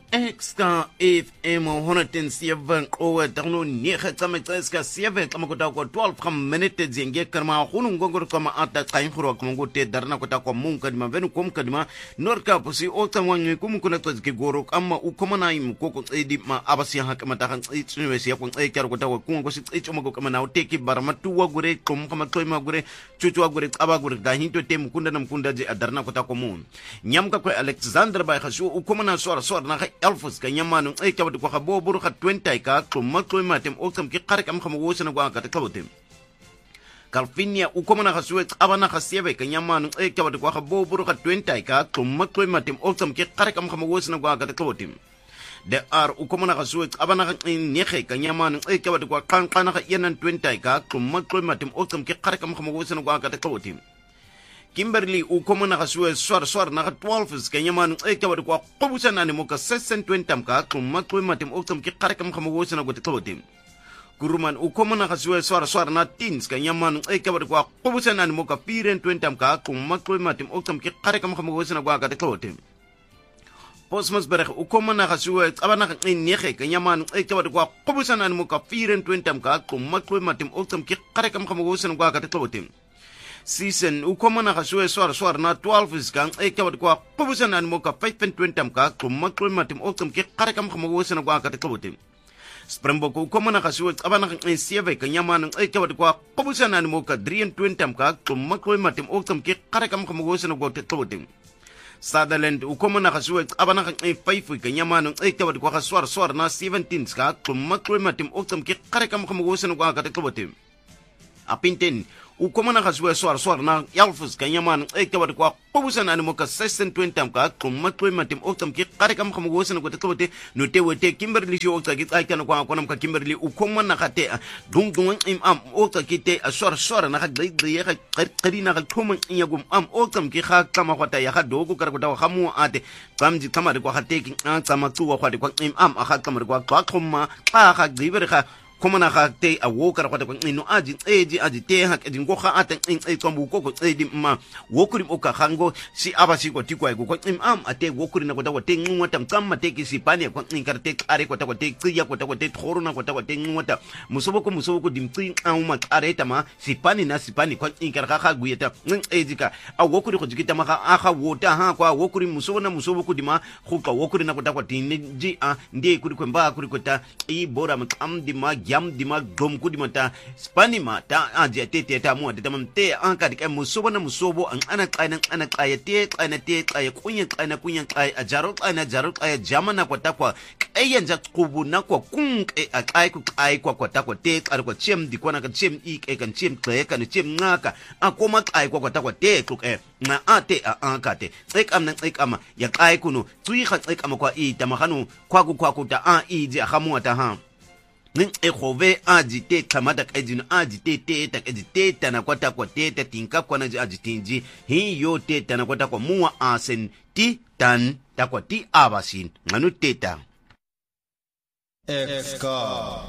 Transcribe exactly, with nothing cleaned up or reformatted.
Extra F M honderdzeven qowe tagno nege tsametseska seven tsamakota ko twelve kam minute zenge karma khunu ngongor kama ata tsain khuro kama ngote darna kota ko mun kadima venu kom kadima norka pusi o tsamwanyi kum kuna tsike goro amma u koma naim ko ko tsedi ma abasi ha kama ta kan tsinu wesi ko tsai kyar kota ko kun ko si tsi mo ko kama na teki barmatu wa gure kom kama toy ma gure chuchu wa gure tsaba gure da hinto tem kunda nam kunda je darna kota ko mun nyam ka ko Alexander bay khasu u koma na sor sor na Elfus kanyamanu ay kabad ko khabo buru khat twenty ka tumma toy matem oksam ki qarik am khamo wosana gwa ka takotem Calvinia u komana khasuet abana khasiebe kanyamanu ay kabad ko khabo buru khat twenty ka tumma toy matem oksam ki qarik am khamo wosana gwa ka takotem de ar u komana khasuet abana nyehe kanyamanu ay kabad ko kan kana yenan twenty ka tumma toy matem oksam ki qarik am khamo wosana gwa ka takotem Kimberly u komana kasue swar swar na twelve is kenyamanu e kabad ko qobusa na mo ka sesen twenty ka tumma toy matem oktam ki qarakam khamo wosana gote totem Guruman u komana kasue swar swar na teens kenyamanu e kabad ko qobusa na mo ka firen twenty ka tumma toy matem oktam ki qarakam khamo wosana gwa gote totem Posmas berg u komana kasue abana nyehe kenyamanu e kabad ko qobusa na mo ka firen twenty ka tumma toy matem oktam ki qarakam khamo wosana gwa gote totem Season u komana kasue swar swar na twelve is gang e kabad ko qobusan an mo ka five twenty ka tumma toy matem oktam ki qarakam khamo wosana gwa ka takotem Springbok u komana kasue abana e sieve kanyamanu e kabad ko qobusan an mo ka three twenty ka tumma toy matem oktam ki qarakam khamo wosana gwa takotem Sutherland u komana kasue abana e five kanyamanu e kabad ko swar swar na seventeen ka tumma toy matem oktam ki qarakam khamo wosana gwa ka takotem Apinten u komana kasue swar swar na Elfus kanyamanu e kabad ko qobusan an mo ka sesen twenty ka tumma toy matem oktam ki qarakam khamo wosana ko takote no te wote Kimberly shi okta ki ai kana ko konam ka Kimberly u komana khate dung dung im am okta ki te swar swar na ka dai dai ka qarina ka thoma inyagum am oktam ki kha kama khota ya kha dogo kar ko ta khamu ate kamji kama ko khate ki tsama tuwa khwade ko im am akha kama ko kwa khoma kha kha giber kha komana kha te a wokara kwata ko ino aji eji aji te ha ke dingo kha ate in e tombu ko ko edi ma wokuri o ka khango si abasi ko tikwa ko ko im am ate wokuri na ko ta ko te ngwata kamma te ki sipani ko in karte are ko ta ko te tsiya ko ta ko te thoro na ko ta ko te ngwata musobo ko musobo ko dimtsi au ma are ta ma sipani na sipani ko in kar kha guyeta in eji ka a wokuri ko jikita ma kha akha wota ha ko wokuri musobo na musobo ko dima ko ka wokuri na ko ta ko tin ji a ndi kuri ko mba kuri ko ta i bora ma am dima yam dima gom ku dima ta spani ma ta aje te te ta mu da tamam te an ka dike musobo na musobo an ana qaina ana qaya te qaina te qaya kunya qaina kunya qaya ajaro qaina jaro qaya jamana ko ta kwa kayan ja kubu na ko kun e a qai ku qai ko ko ta ko te qar ko chem di ko na ka chem i ke kan chem qe kan chem ngaka a ko ma qai ko ko ta ko te ku e na a te a an ka te tsik am na tsik am ya qai ku no tsui kha tsik am ko i ta ma khanu kwa ku kwa ku ta a i ji a khamu ta ha nin e khove ajite khamada kajin ajite te ta ajite tana kwata kwa te ta tinka kwa na ajitinji hi yo te tana kwata kwa muwa asen ti tan ta kwa ti abasin nganu teta Exka